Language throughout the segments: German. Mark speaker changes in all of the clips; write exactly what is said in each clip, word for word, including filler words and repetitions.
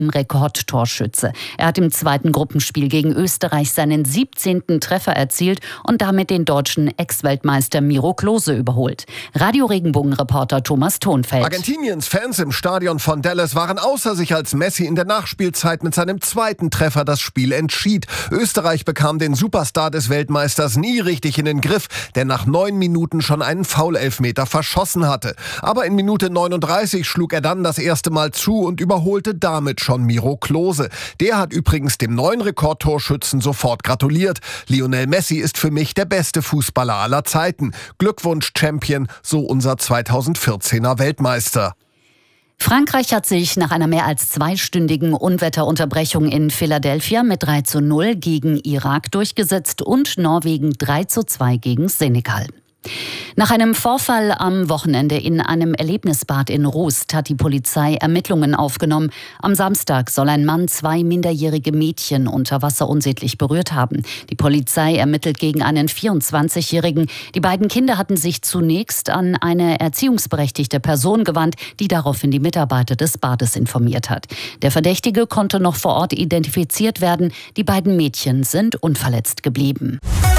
Speaker 1: Rekordtorschütze. Er hat im zweiten Gruppenspiel gegen Österreich seinen siebzehnten Treffer erzielt und damit den deutschen Ex-Weltmeister Miro Klose überholt. Radio-Regenbogen-Reporter Thomas Thonfeld.
Speaker 2: Argentiniens Fans im Stadion von Dallas waren außer sich, als Messi in der Nachspielzeit mit seinem zweiten Treffer das Spiel entschied. Österreich bekam den Superstar des Weltmeisters nie richtig in den Griff, der nach neun Minuten schon einen Foul-Elfmeter verschossen hatte. Aber in Minute neununddreißig schlug er dann das erste Mal zu und überholte damit schon Miro Klose. Der hat übrigens dem neuen Rekordtorschützen sofort gratuliert. Lionel Messi ist für mich der beste Fußballer aller Zeiten. Glückwunsch, Champion, so unser zweitausendvierzehner Weltmeister.
Speaker 1: Frankreich hat sich nach einer mehr als zweistündigen Unwetterunterbrechung in Philadelphia mit drei zu null gegen Irak durchgesetzt und Norwegen drei zu zwei gegen Senegal. Nach einem Vorfall am Wochenende in einem Erlebnisbad in Rust hat die Polizei Ermittlungen aufgenommen. Am Samstag soll ein Mann zwei minderjährige Mädchen unter Wasser unsittlich berührt haben. Die Polizei ermittelt gegen einen vierundzwanzigjährigen. Die beiden Kinder hatten sich zunächst an eine erziehungsberechtigte Person gewandt, die daraufhin die Mitarbeiter des Bades informiert hat. Der Verdächtige konnte noch vor Ort identifiziert werden. Die beiden Mädchen sind unverletzt geblieben.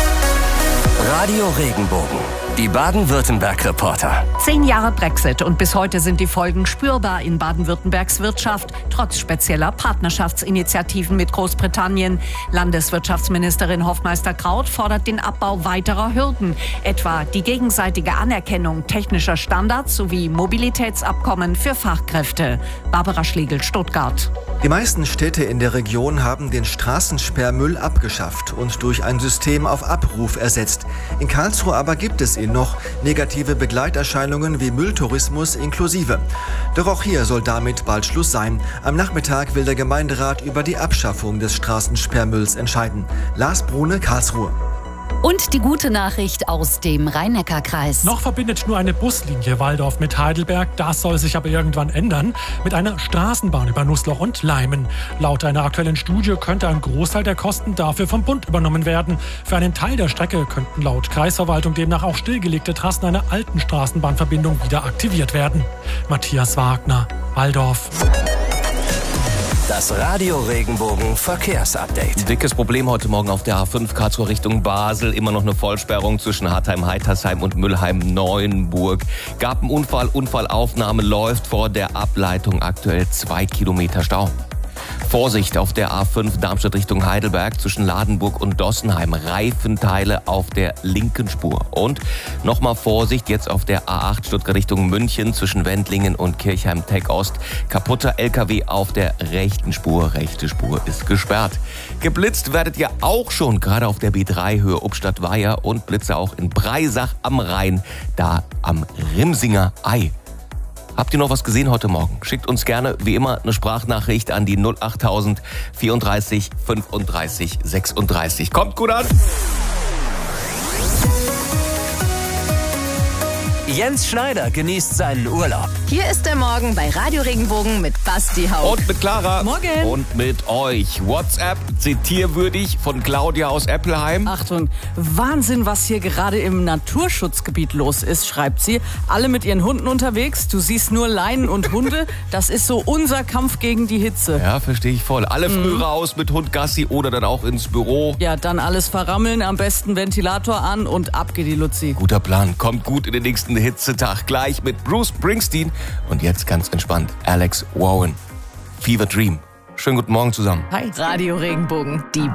Speaker 3: Radio Regenbogen, die Baden-Württemberg-Reporter.
Speaker 4: Zehn Jahre Brexit und bis heute sind die Folgen spürbar in Baden-Württembergs Wirtschaft, trotz spezieller Partnerschaftsinitiativen mit Großbritannien. Landeswirtschaftsministerin Hofmeister-Kraut fordert den Abbau weiterer Hürden, etwa die gegenseitige Anerkennung technischer Standards sowie Mobilitätsabkommen für Fachkräfte. Barbara Schlegel, Stuttgart.
Speaker 5: Die meisten Städte in der Region haben den Straßensperrmüll abgeschafft und durch ein System auf Abruf ersetzt. In Karlsruhe aber gibt es ihn noch, negative Begleiterscheinungen wie Mülltourismus inklusive. Doch auch hier soll damit bald Schluss sein. Am Nachmittag will der Gemeinderat über die Abschaffung des Straßensperrmülls entscheiden. Lars Brune, Karlsruhe.
Speaker 1: Und die gute Nachricht aus dem Rhein-Neckar-Kreis.
Speaker 6: Noch verbindet nur eine Buslinie Walldorf mit Heidelberg. Das soll sich aber irgendwann ändern. Mit einer Straßenbahn über Nussloch und Leimen. Laut einer aktuellen Studie könnte ein Großteil der Kosten dafür vom Bund übernommen werden. Für einen Teil der Strecke könnten laut Kreisverwaltung demnach auch stillgelegte Trassen einer alten Straßenbahnverbindung wieder aktiviert werden. Matthias Wagner, Walldorf.
Speaker 3: Das Radio Regenbogen Verkehrsupdate.
Speaker 7: Dickes Problem heute Morgen auf der A fünf Karlsruhe Richtung Basel. Immer noch eine Vollsperrung zwischen Hartheim-Heitersheim und Mülheim-Neuenburg. Gab einen Unfall, Unfallaufnahme läuft vor der Ableitung, aktuell zwei Kilometer Stau. Vorsicht auf der A fünf Darmstadt Richtung Heidelberg zwischen Ladenburg und Dossenheim. Reifenteile auf der linken Spur. Und nochmal Vorsicht jetzt auf der A acht Stuttgart Richtung München zwischen Wendlingen und Kirchheim-Tech Ost. Kaputter L K W auf der rechten Spur. Rechte Spur ist gesperrt. Geblitzt werdet ihr auch schon, gerade auf der B drei Höhe Ubstadt-Weiher und Blitze auch in Breisach am Rhein, da am Rimsinger Ei. Habt ihr noch was gesehen heute Morgen? Schickt uns gerne, wie immer, eine Sprachnachricht an die null achttausend vierunddreißig fünfunddreißig sechsunddreißig. Kommt gut an!
Speaker 3: Jens Schneider genießt seinen Urlaub.
Speaker 8: Hier ist der Morgen bei Radio Regenbogen mit Basti Haupt.
Speaker 7: Und mit Clara.
Speaker 4: Morgen.
Speaker 7: Und mit euch. WhatsApp zitierwürdig von Claudia aus Eppelheim.
Speaker 9: Achtung, Wahnsinn, was hier gerade im Naturschutzgebiet los ist, schreibt sie. Alle mit ihren Hunden unterwegs, du siehst nur Leinen und Hunde. Das ist so unser Kampf gegen die Hitze.
Speaker 7: Ja, verstehe ich voll. Alle früh
Speaker 9: Mhm.
Speaker 7: raus mit Hund Gassi oder dann auch ins Büro.
Speaker 9: Ja, dann alles verrammeln, am besten Ventilator an und ab geht die Luzi.
Speaker 7: Guter Plan. Kommt gut in den nächsten Hitzetag. Gleich mit Bruce Springsteen. Und jetzt ganz entspannt Alex Warren. Fever Dream. Schönen guten Morgen zusammen.
Speaker 8: Hi. Radio Regenbogen, die